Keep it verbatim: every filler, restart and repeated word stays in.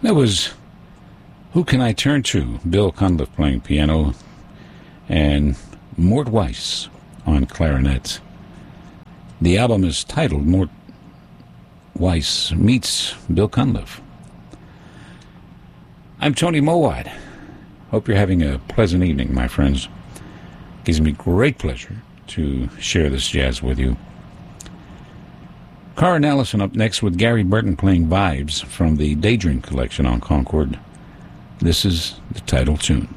That was Who Can I Turn To? Bill Cunliffe playing piano and Mort Weiss on clarinet. The album is titled Mort Weiss Meets Bill Cunliffe. I'm Tony Mowat. Hope you're having a pleasant evening, my friends. Gives me great pleasure to share this jazz with you. Carr and Allison up next with Gary Burton playing Vibes from the Daydream collection on Concord. This is the title tune.